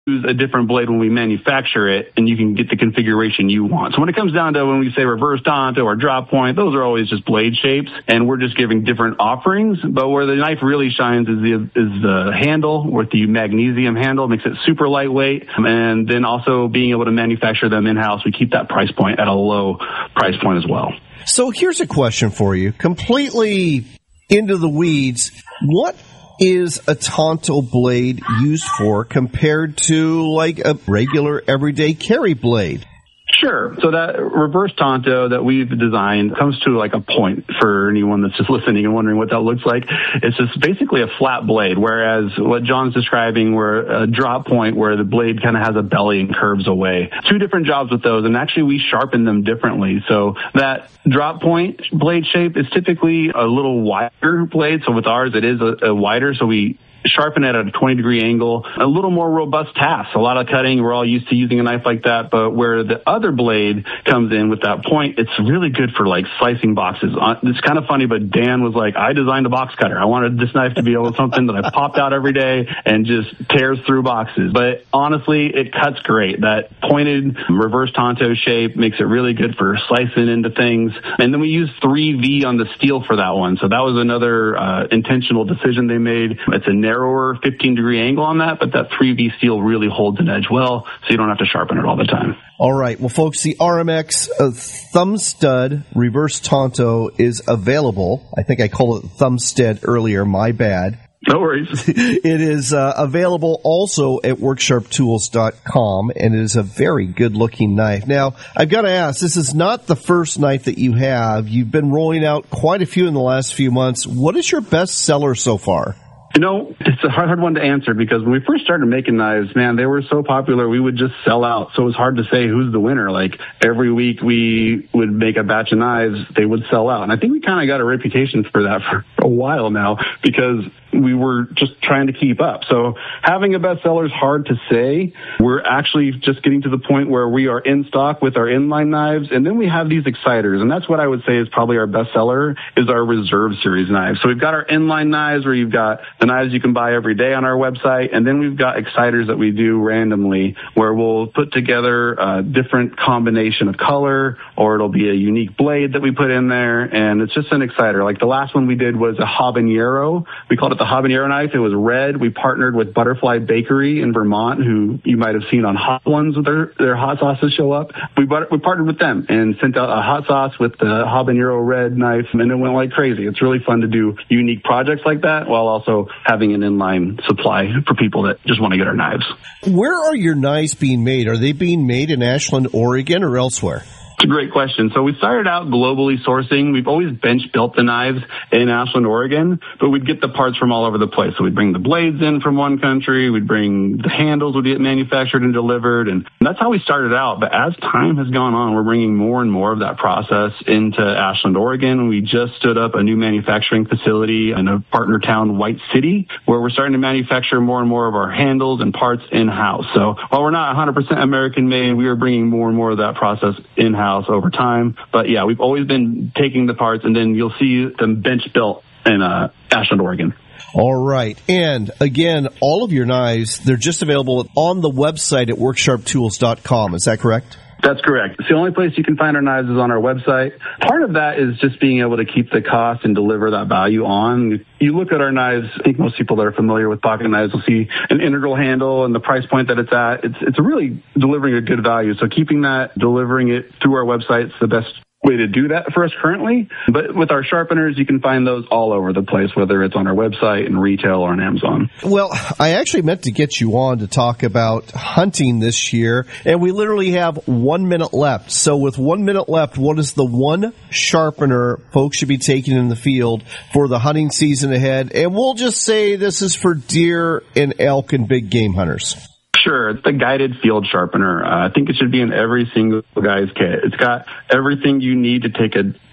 use a different blade when we manufacture it, and you can get the configuration you want. So when it comes down to when we say reverse Tonto or drop point, those are always just blade shapes, and we're just giving different offerings. But where the knife really shines is the handle, with the magnesium handle, makes it super lightweight, and then also being able to manufacture them in-house. We keep that price point at a low price point as well. So here's a question for you, completely into the weeds. What is a Tonto blade used for compared to like a regular everyday carry blade? Sure. So that reverse Tonto that we've designed comes to like a point for anyone that's just listening and wondering what that looks like. It's just basically a flat blade, whereas what John's describing, where a drop point where the blade kind of has a belly and curves away. Two different jobs with those, and actually we sharpen them differently. So that drop point blade shape is typically a little wider blade. So with ours, it is a wider, so we sharpen it at a 20-degree angle, a little more robust task. A lot of cutting, we're all used to using a knife like that, but where the other blade comes in with that point, it's really good for like slicing boxes. It's kind of funny, but Dan was like, I designed a box cutter. I wanted this knife to be able to something that I popped out every day and just tears through boxes. But honestly, it cuts great. That pointed reverse Tonto shape makes it really good for slicing into things. And then we use 3V on the steel for that one. So that was another intentional decision they made. It's a narrower 15-degree angle on that, but that 3V steel really holds an edge well, so you don't have to sharpen it all the time. All right. Well, folks, the RMX thumb stud reverse Tonto is available. I think I called it thumb stud earlier. My bad. No worries. It is available also at worksharptools.com, and it is a very good-looking knife. Now, I've got to ask, this is not the first knife that you have. You've been rolling out quite a few in the last few months. What is your best seller so far? You know, it's a hard one to answer because when we first started making knives, man, they were so popular, we would just sell out. So it was hard to say who's the winner. Like every week we would make a batch of knives, they would sell out. And I think we kind of got a reputation for that for a while now because we were just trying to keep up. So having a bestseller is hard to say. We're actually just getting to the point where we are in stock with our inline knives, and then we have these exciters, and that's what I would say is probably our bestseller is our Reserve Series knives. So we've got our inline knives where you've got the knives you can buy every day on our website, and then we've got exciters that we do randomly where we'll put together a different combination of color, or it'll be a unique blade that we put in there, and it's just an exciter. Like the last one we did was a habanero. We called it the habanero knife. It was red. We partnered with Butterfly Bakery in Vermont, who you might have seen on Hot Ones with their hot sauces show up. We partnered with them and sent out a hot sauce with the habanero red knife, and it went like crazy. It's really fun to do unique projects like that while also having an inline supply for people that just want to get our knives. Where are your knives being made? Are they being made in Ashland, Oregon, or elsewhere? It's a great question. So we started out globally sourcing. We've always bench built the knives in Ashland, Oregon, but we'd get the parts from all over the place. So we'd bring the blades in from one country. We'd bring the handles would get manufactured and delivered. And that's how we started out. But as time has gone on, we're bringing more and more of that process into Ashland, Oregon. We just stood up a new manufacturing facility in a partner town, White City, where we're starting to manufacture more and more of our handles and parts in-house. So while we're not 100% American made, we are bringing more and more of that process in-house over time. But yeah, we've always been taking the parts, and then you'll see them bench built in Ashland, Oregon. All right. And again, all of your knives, they're just available on the website at worksharptools.com. Is that correct? That's correct. It's the only place you can find our knives is on our website. Part of that is just being able to keep the cost and deliver that value on. You look at our knives, I think most people that are familiar with pocket knives will see an integral handle and the price point that it's at. It's really delivering a good value. So keeping that, delivering it through our website is the best way to do that for us currently. But with our sharpeners, you can find those all over the place, whether it's on our website and retail or on Amazon. Well, I actually meant to get you on to talk about hunting this year, and we literally have 1 minute left. So with 1 minute left, what is the one sharpener folks should be taking in the field for the hunting season ahead? And we'll just say this is for deer and elk and big game hunters. Sure. It's the guided field sharpener. I think it should be in every single guy's kit. It's got everything you need to take a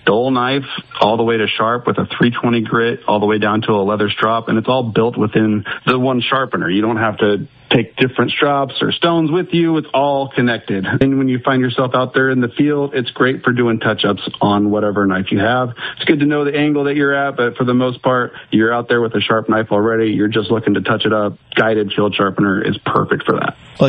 dull knife all the way to sharp with a 320 grit all the way down to a leather strop, and it's all built within the one sharpener. You don't have to take different strops or stones with you. It's all connected. And when you find yourself out there in the field, it's great for doing touch-ups on whatever knife you have. It's good to know the angle that you're at, but for the most part, you're out there with a sharp knife already. You're just looking to touch it up. Guided field sharpener is perfect for that.